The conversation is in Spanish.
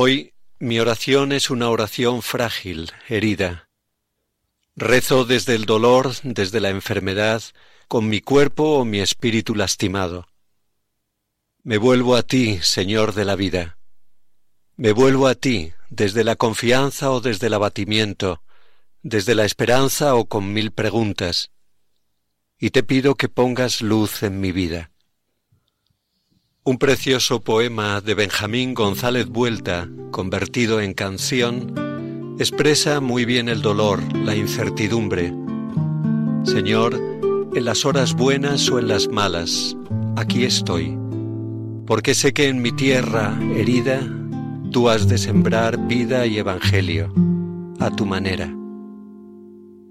Hoy mi oración es una oración frágil, herida. Rezo desde el dolor, desde la enfermedad, con mi cuerpo o mi espíritu lastimado. Me vuelvo a ti, Señor de la vida. Me vuelvo a ti, desde la confianza o desde el abatimiento, desde la esperanza o con mil preguntas, y te pido que pongas luz en mi vida. Un precioso poema de Benjamín González Vuelta, convertido en canción, expresa muy bien el dolor, la incertidumbre. Señor, en las horas buenas o en las malas, aquí estoy, porque sé que en mi tierra herida tú has de sembrar vida y evangelio, a tu manera.